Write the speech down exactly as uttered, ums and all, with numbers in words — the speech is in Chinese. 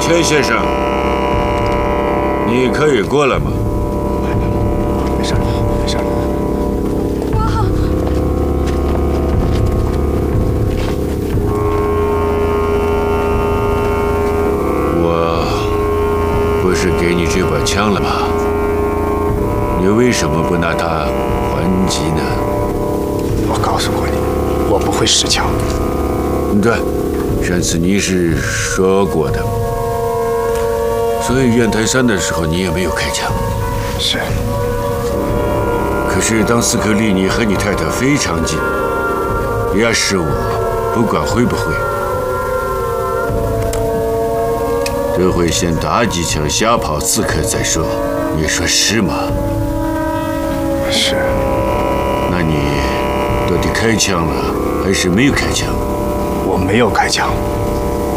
钱先生，你可以过来吗？ 没事，没事。 我不是给你这把枪了吗？你为什么不拿它还击呢？ 我告诉过你，我不会使枪。 对，上次你是说过的。所以雁台山的时候你也没有开枪。 是。 可是当斯克离你和你太太非常近，要是我，不管会不会，都会先打几枪吓跑刺客再说。你说是吗？ 是。 那你到底开枪了还是没有开枪？ 我没有开枪。